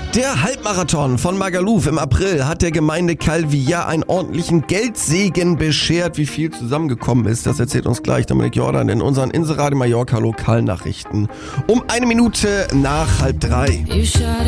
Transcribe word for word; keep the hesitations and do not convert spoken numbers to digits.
Der Halbmarathon von Magaluf im April hat der Gemeinde Calvia einen ordentlichen Geldsegen beschert. Wie viel zusammengekommen ist, das erzählt uns gleich Dominik Jordan in unseren Inseradio Mallorca Lokalnachrichten um eine Minute nach halb drei.